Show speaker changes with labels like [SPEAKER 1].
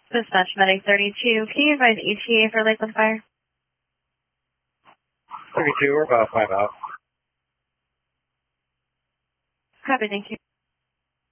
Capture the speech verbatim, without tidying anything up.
[SPEAKER 1] Dispatch Medic thirty-two, can you advise E T A for Lakeland Fire?
[SPEAKER 2] thirty-two, we're about five out.
[SPEAKER 1] Copy, thank you.